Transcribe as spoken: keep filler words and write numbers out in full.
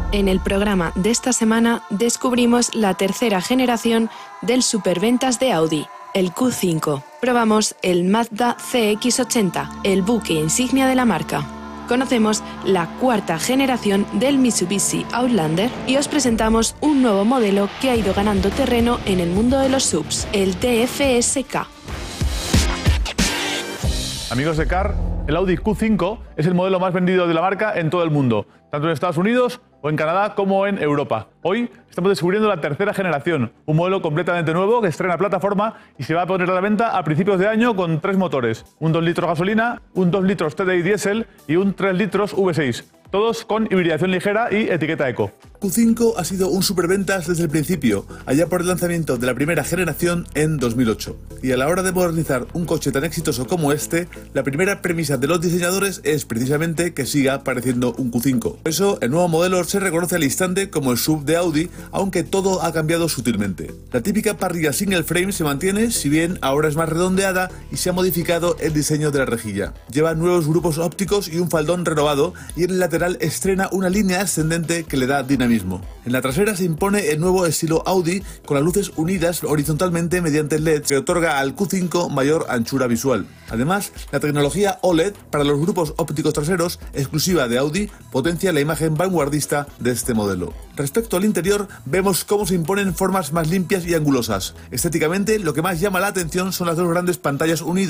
En el programa de esta semana descubrimos la tercera generación del superventas de Audi, el Q cinco. Probamos el Mazda C X ochenta, el buque insignia de la marca. Conocemos la cuarta generación del Mitsubishi Outlander y os presentamos un nuevo modelo que ha ido ganando terreno en el mundo de los subs, el T F S K. Amigos de Car, el Audi Q cinco es el modelo más vendido de la marca en todo el mundo, tanto en Estados Unidos o en Canadá como en Europa. Hoy estamos descubriendo la tercera generación, un modelo completamente nuevo que estrena plataforma y se va a poner a la venta a principios de año con tres motores, un dos litros gasolina, un dos litros T D I diésel y un tres litros V seis. Todos con hibridación ligera y etiqueta eco. Q cinco ha sido un superventas desde el principio, allá por el lanzamiento de la primera generación en dos mil ocho. Y a la hora de modernizar un coche tan exitoso como este, la primera premisa de los diseñadores es precisamente que siga pareciendo un Q cinco. Por eso, el nuevo modelo se reconoce al instante como el sub de Audi, aunque todo ha cambiado sutilmente. La típica parrilla single frame se mantiene, si bien ahora es más redondeada y se ha modificado el diseño de la rejilla. Lleva nuevos grupos ópticos y un faldón renovado, y en el lateral estrena una línea ascendente que le da dinamismo. En la trasera se impone el nuevo estilo Audi con las luces unidas horizontalmente mediante L E D que otorga al Q cinco mayor anchura visual. Además, la tecnología O L E D para los grupos ópticos traseros, exclusiva de Audi, potencia la imagen vanguardista de este modelo. Respecto al interior, vemos cómo se imponen formas más limpias y angulosas. Estéticamente, lo que más llama la atención son las dos grandes pantallas unidas